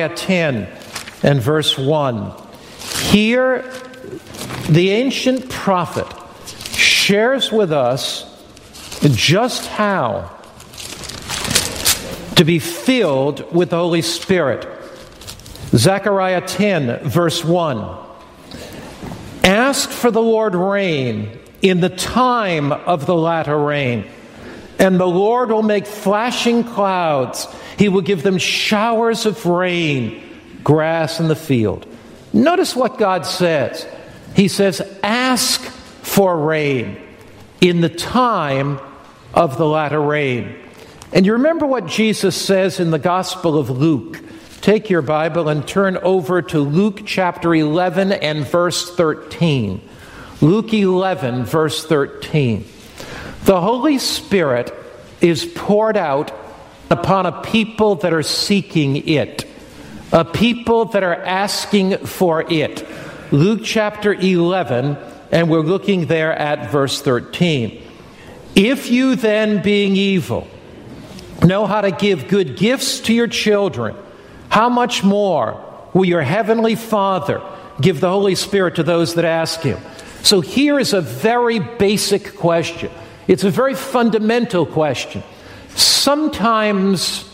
10 and verse 1. Here, the ancient prophet shares with us just how to be filled with the Holy Spirit. Zechariah 10, verse 1. Ask for the Lord rain in the time of the latter rain, and the Lord will make flashing clouds. He will give them showers of rain, grass in the field. Notice what God says. He says, ask for rain in the time of the latter rain. And you remember what Jesus says in the Gospel of Luke. Take your Bible and turn over to Luke chapter 11 and verse 13. Luke 11, verse 13. The Holy Spirit is poured out upon a people that are seeking it, a people that are asking for it. Luke chapter 11, and we're looking there at verse 13. If you then, being evil, know how to give good gifts to your children, how much more will your heavenly Father give the Holy Spirit to those that ask Him? So here is a very basic question. It's a very fundamental question. Sometimes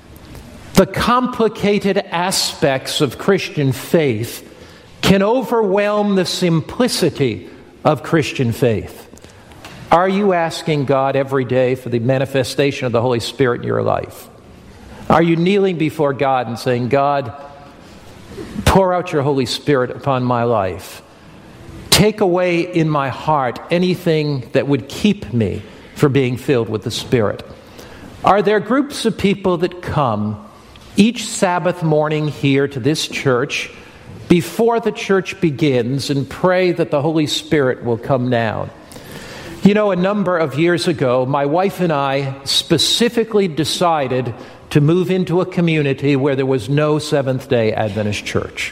the complicated aspects of Christian faith can overwhelm the simplicity of Christian faith. Are you asking God every day for the manifestation of the Holy Spirit in your life? Are you kneeling before God and saying, God, pour out your Holy Spirit upon my life. Take away in my heart anything that would keep me from being filled with the Spirit. Are there groups of people that come each Sabbath morning here to this church before the church begins and pray that the Holy Spirit will come down? You know, a number of years ago, my wife and I specifically decided to move into a community where there was no Seventh-day Adventist church.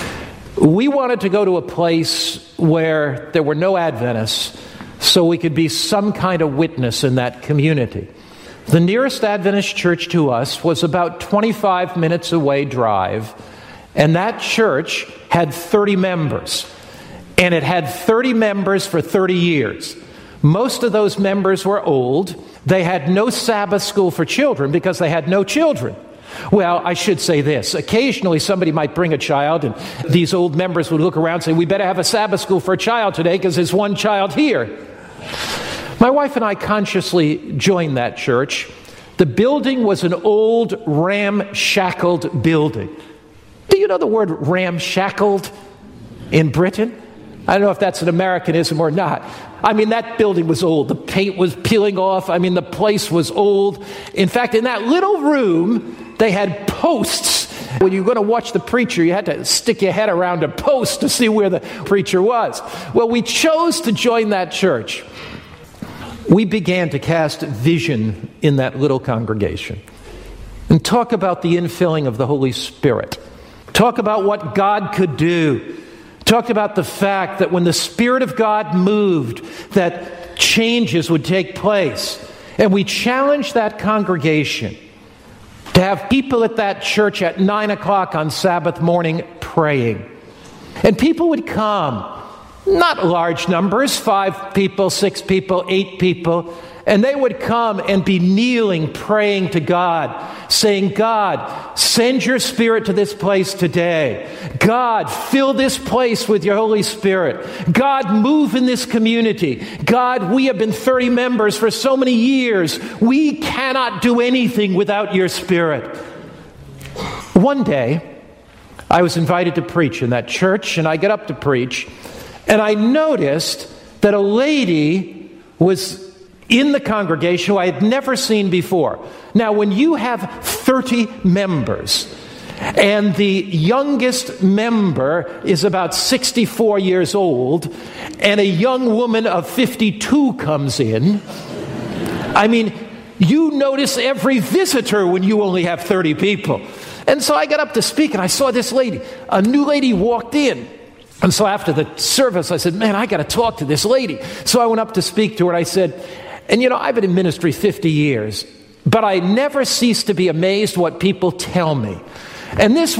We wanted to go to a place where there were no Adventists so we could be some kind of witness in that community. The nearest Adventist church to us was about 25 minutes away drive, and that church had 30 members. And it had 30 members for 30 years. Most of those members were old. They had no Sabbath school for children because they had no children. Well, I should say this. Occasionally somebody might bring a child, and these old members would look around and say, we better have a Sabbath school for a child today because there's one child here. My wife and I consciously joined that church. The building was an old ramshackled building. Do you know the word ramshackled in Britain? I don't know if that's an Americanism or not. I mean, that building was old. The paint was peeling off. I mean, the place was old. In fact, in that little room, they had posts. When you were going to watch the preacher, you had to stick your head around a post to see where the preacher was. Well, we chose to join that church. We began to cast vision in that little congregation and talk about the infilling of the Holy Spirit. Talk about what God could do. Talked about the fact that when the Spirit of God moved, that changes would take place. And we challenged that congregation to have people at that church at 9 o'clock on Sabbath morning praying. And people would come, not large numbers, 5 people, 6 people, 8 people, and they would come and be kneeling, praying to God, saying, God, send your Spirit to this place today. God, fill this place with your Holy Spirit. God, move in this community. God, we have been 30 members for so many years. We cannot do anything without your Spirit. One day, I was invited to preach in that church, and I get up to preach, and I noticed that a lady was in the congregation who I had never seen before. Now, when you have 30 members, and the youngest member is about 64 years old, and a young woman of 52 comes in, I mean, you notice every visitor when you only have 30 people. And so I got up to speak, and I saw this lady. A new lady walked in. And so after the service, I said, man, I got to talk to this lady. So I went up to speak to her, and I said, and you know, I've been in ministry 50 years, but I never cease to be amazed what people tell me. And this